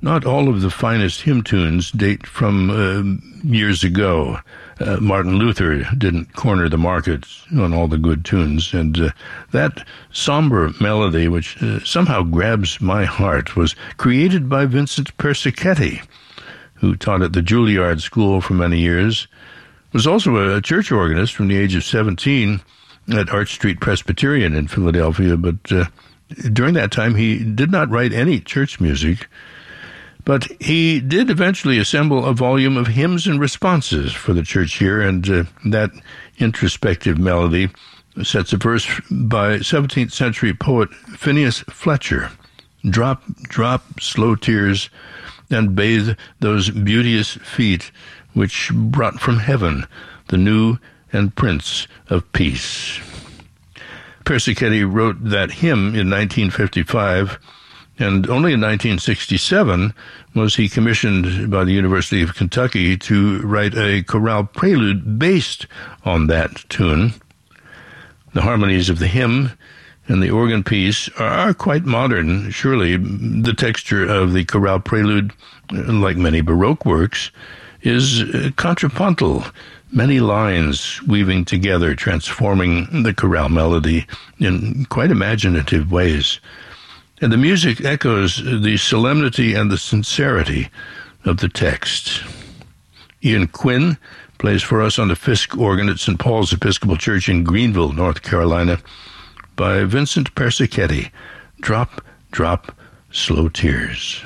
Not all of the finest hymn tunes date from years ago. Martin Luther didn't corner the market on all the good tunes, and that somber melody, which somehow grabs my heart, was created by Vincent Persichetti, who taught at the Juilliard School for many years, was also a church organist from the age of 17 at Arch Street Presbyterian in Philadelphia, but during that time he did not write any church music. But he did eventually assemble a volume of hymns and responses for the church year, and that introspective melody sets a verse by 17th century poet Phineas Fletcher. Drop, drop, slow tears, and bathe those beauteous feet which brought from heaven the new and Prince of Peace. Persichetti wrote that hymn in 1955, and only in 1967 was he commissioned by the University of Kentucky to write a chorale prelude based on that tune. The harmonies of the hymn and the organ piece are quite modern, surely. The texture of the chorale prelude, like many Baroque works, is contrapuntal, many lines weaving together, transforming the chorale melody in quite imaginative ways. And the music echoes the solemnity and the sincerity of the text. Ian Quinn plays for us on the Fisk organ at St. Paul's Episcopal Church in Greenville, North Carolina, by Vincent Persichetti. Drop, drop, slow tears.